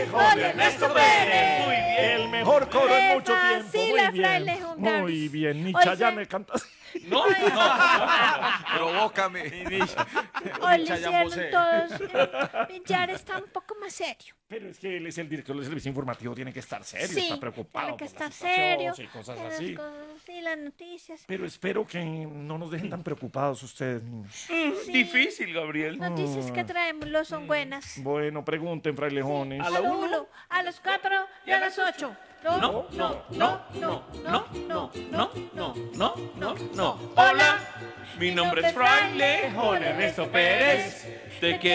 Jorge Ernesto Pérez. Muy bien. El mejor coro en mucho tiempo. Vacila, Muy bien. fraile Jungaris. Muy bien. Ni Oiga. Chayanne canta así. No. Provócame. Hoy le hicieron todos. Ya está un poco más serio. Pero es que él es el director del servicio informativo, tiene que estar serio, Sí, está preocupado. tiene que por la estar situación serio. y cosas las así. cosas así, las noticias. Pero espero que no nos dejen tan preocupados ustedes, niños. Difícil, Gabriel. Noticias que traemos son buenas. Bueno, pregunten, frailejones. A la Uno, uno, a las 4 y a las 8. No. Hola, mi nombre es Fraile Jorge Ernesto Pérez. Te quiero.